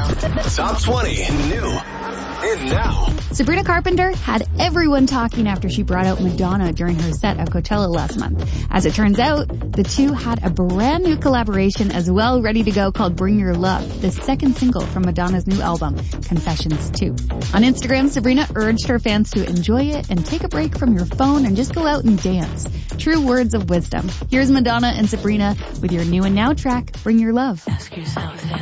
Top 20 new in now. Sabrina Carpenter had everyone talking after she brought out Madonna during her set at Coachella last month. As it turns out, the two had a brand new collaboration as well ready to go called Bring Your Love, the second single from Madonna's new album, Confessions 2. On Instagram, Sabrina urged her fans to enjoy it and take a break from your phone and just go out and dance. True words of wisdom. Here's Madonna and Sabrina with your new and now track, Bring Your Love. Ask yourself